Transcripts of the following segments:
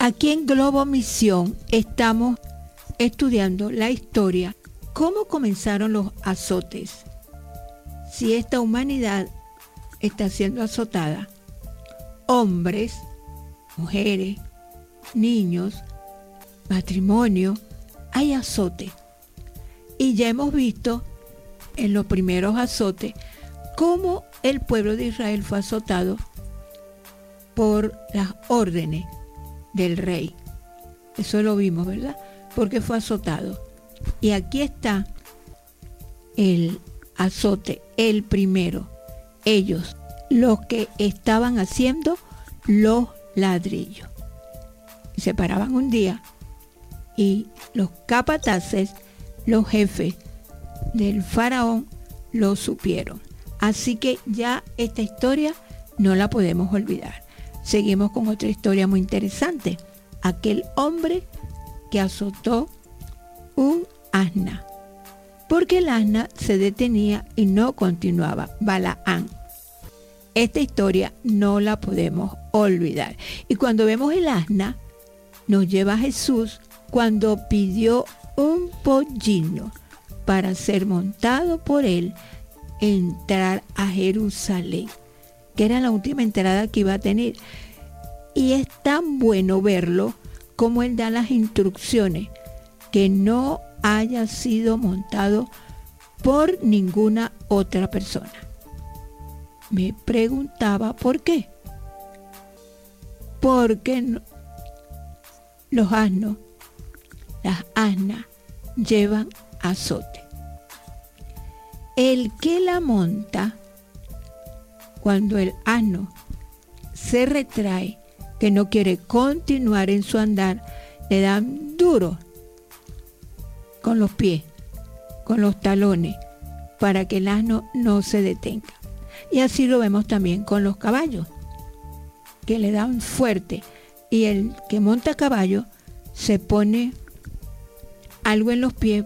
Aquí en Globo Misión estamos estudiando la historia, cómo comenzaron los azotes. Si esta humanidad está siendo azotada, hombres, mujeres, niños, matrimonio, hay azotes. Y ya hemos visto en los primeros azotes cómo el pueblo de Israel fue azotado por las órdenes del rey. Eso lo vimos, ¿verdad? Porque fue azotado. Y aquí está el azote, el primero. Ellos, los que estaban haciendo los ladrillos. Se paraban un día y los capataces, los jefes del faraón, lo supieron. Así que ya esta historia no la podemos olvidar. Seguimos con otra historia muy interesante. Aquel hombre que azotó un asna, porque el asna se detenía y no continuaba. Balaán. Esta historia no la podemos olvidar. Y cuando vemos el asna, nos lleva a Jesús cuando pidió un pollino para ser montado por él, entrar a Jerusalén, que era la última entrada que iba a tener. Y es tan bueno verlo como él da las instrucciones, que no haya sido montado por ninguna otra persona. Me preguntaba por qué. Porque los asnos, las asnas, llevan azote. El que la monta, cuando el asno se retrae, que no quiere continuar en su andar, le dan duro con los pies, con los talones, para que el asno no se detenga. Y así lo vemos también con los caballos, que le dan fuerte, y el que monta caballo se pone algo en los pies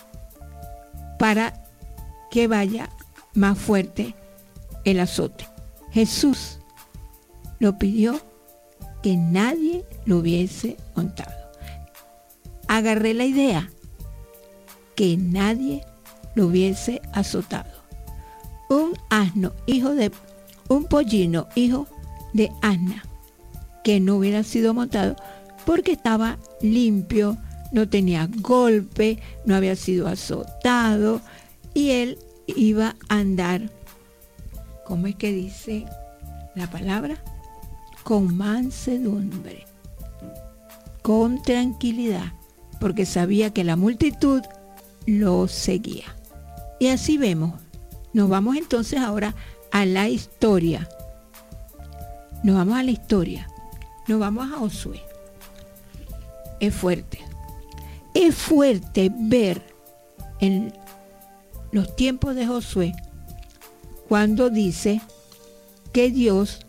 para que vaya más fuerte el azote. Jesús lo pidió que nadie lo hubiese montado. Agarré la idea, que nadie lo hubiese azotado. Un asno, hijo de un pollino, hijo de asna, que no hubiera sido montado porque estaba limpio, no tenía golpe, no había sido azotado, y él iba a andar, ¿cómo es que dice la palabra? Con mansedumbre, con tranquilidad, porque sabía que la multitud lo seguía. Y así vemos. Nos vamos entonces ahora a la historia. Nos vamos a la historia. Nos vamos a Josué. Es fuerte. Es fuerte ver en los tiempos de Josué cuando dice que Dios,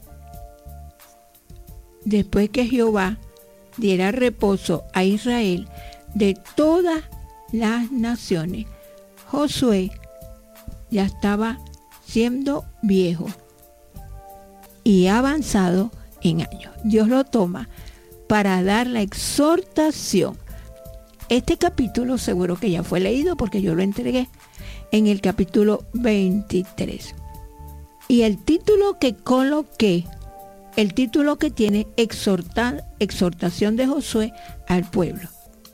después que Jehová diera reposo a Israel de todas las naciones, Josué ya estaba siendo viejo y avanzado en años. Dios lo toma para dar la exhortación. Este capítulo seguro que ya fue leído porque yo lo entregué en el capítulo 23. Y el título que coloqué, el título que tiene exhortación de Josué al pueblo.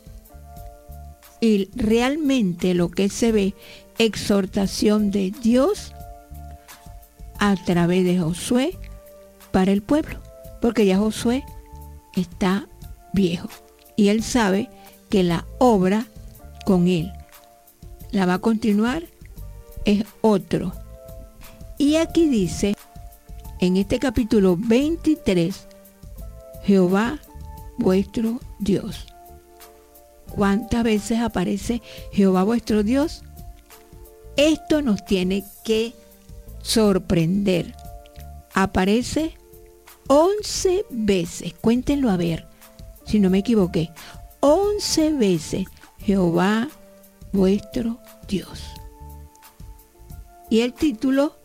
Y realmente lo que se ve, exhortación de Dios a través de Josué para el pueblo. Porque ya Josué está viejo y él sabe que la obra con él la va a continuar es otro. Y aquí dice, en este capítulo 23, Jehová vuestro Dios. ¿Cuántas veces aparece Jehová vuestro Dios? Esto nos tiene que sorprender. Aparece 11 veces, cuéntenlo a ver, si no me equivoqué, 11 veces Jehová vuestro Dios. Y el título,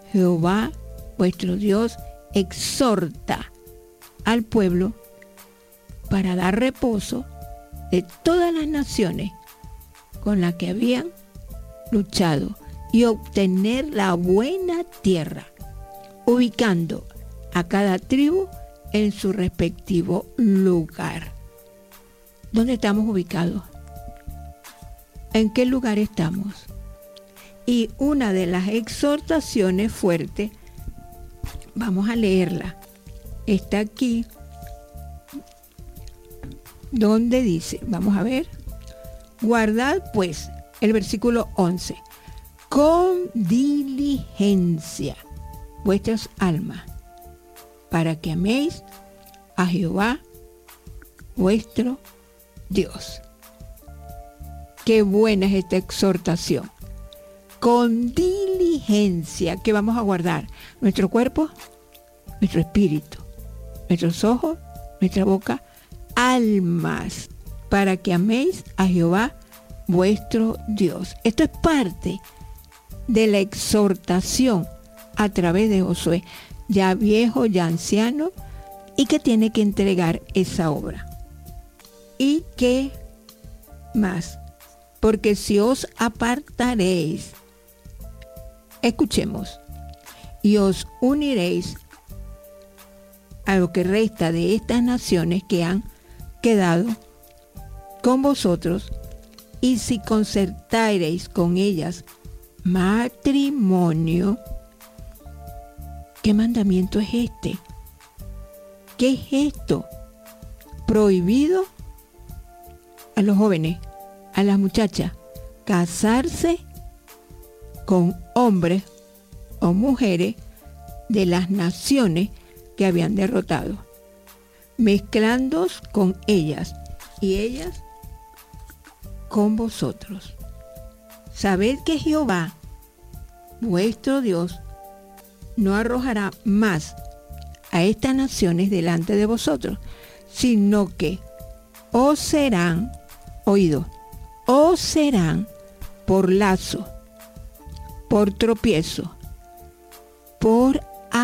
Jehová vuestro Dios exhorta al pueblo para dar reposo de todas las naciones con las que habían luchado y obtener la buena tierra, ubicando a cada tribu en su respectivo lugar. ¿Dónde estamos ubicados? ¿En qué lugar estamos? Y una de las exhortaciones fuertes, vamos a leerla, está aquí, donde dice, vamos a ver, guardad pues, el versículo 11, con diligencia vuestras almas, para que améis a Jehová vuestro Dios. Qué buena es esta exhortación. Con diligencia, que vamos a guardar nuestro cuerpo, nuestro espíritu, nuestros ojos, nuestra boca, almas, para que améis a Jehová vuestro Dios. Esto es parte de la exhortación a través de Josué, ya viejo, ya anciano, y que tiene que entregar esa obra. ¿Y qué más? Porque si os apartaréis, escuchemos, y os uniréis a lo que resta de estas naciones que han quedado con vosotros, y si concertareis con ellas matrimonio. ¿Qué mandamiento es este? ¿Qué es esto? Prohibido a los jóvenes, a las muchachas, casarse con hombres o mujeres de las naciones que habían derrotado, mezclándoos con ellas y ellas con vosotros. Sabed que Jehová, vuestro Dios, no arrojará más a estas naciones delante de vosotros, sino que os serán, oído, os serán por lazo, por tropiezo, por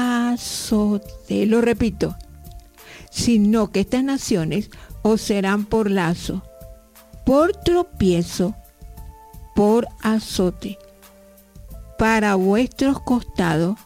azote. Lo repito, sino que estas naciones os serán por lazo, por tropiezo, por azote, para vuestros costados,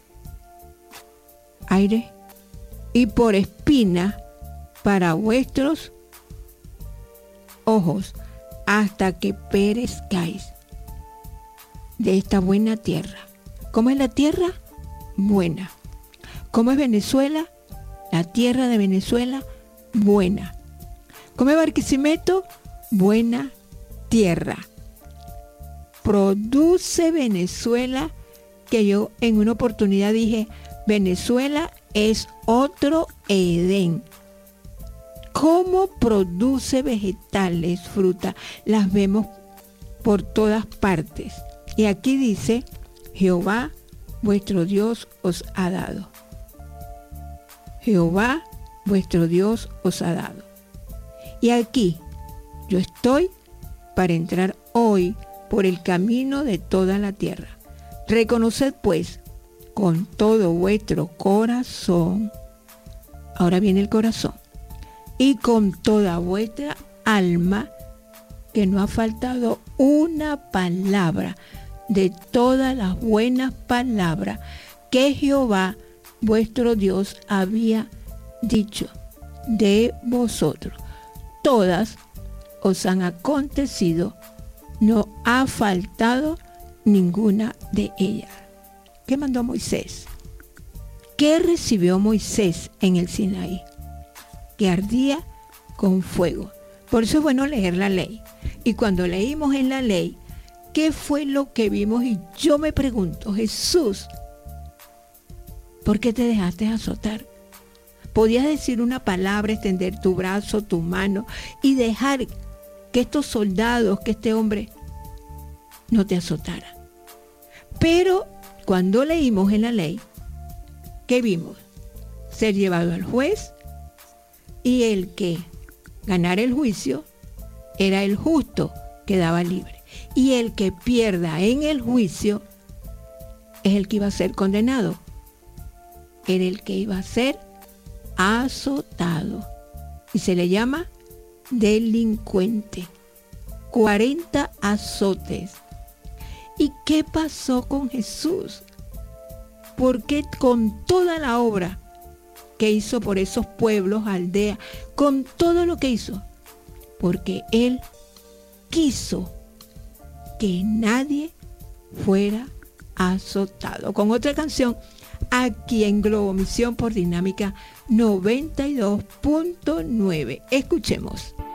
aire, y por espina para vuestros ojos, hasta que perezcáis de esta buena tierra. ¿Cómo es la tierra? Buena. ¿Cómo es Venezuela? La tierra de Venezuela, buena. ¿Cómo es Barquisimeto? Buena tierra. Produce Venezuela, que yo en una oportunidad dije, Venezuela es otro Edén. ¿Cómo produce vegetales, fruta? Las vemos por todas partes. Y aquí dice, Jehová vuestro Dios os ha dado. Jehová vuestro Dios os ha dado. Y aquí yo estoy para entrar hoy por el camino de toda la tierra. Reconoced pues con todo vuestro corazón, ahora viene el corazón, y con toda vuestra alma, que no ha faltado una palabra de todas las buenas palabras que Jehová vuestro Dios había dicho de vosotros. Todas os han acontecido, no ha faltado ninguna de ellas. ¿Qué mandó Moisés? ¿Qué recibió Moisés en el Sinaí? Que ardía con fuego. Por eso es bueno leer la ley. Y cuando leímos en la ley, ¿qué fue lo que vimos? Y yo me pregunto, Jesús, ¿por qué te dejaste azotar? Podías decir una palabra, extender tu brazo, tu mano y dejar que estos soldados, que este hombre no te azotara. Pero cuando leímos en la ley, ¿qué vimos? Ser llevado al juez, y el que ganara el juicio era el justo, quedaba libre. Y el que pierda en el juicio es el que iba a ser condenado. Era el que iba a ser azotado. y se le llama delincuente. 40 azotes. ¿Y qué pasó con Jesús? Porque con toda la obra que hizo por esos pueblos, aldeas, con todo lo que hizo, porque Él quiso que nadie fuera azotado. Con otra canción, aquí en Globo Misión por Dinámica 92.9. Escuchemos.